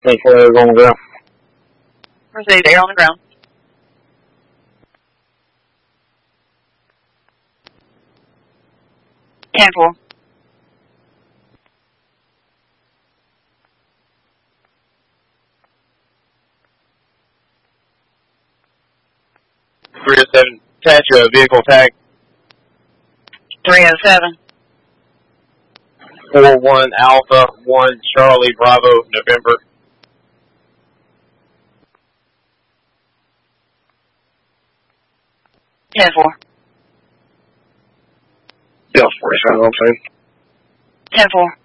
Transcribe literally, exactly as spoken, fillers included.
ten four, air on the ground. Received, air on the ground. ten four. three oh seven, attach a vehicle tag. three oh seven. four one Alpha, one Charlie Bravo, November. ten four. Delta forty-seven on scene. ten four.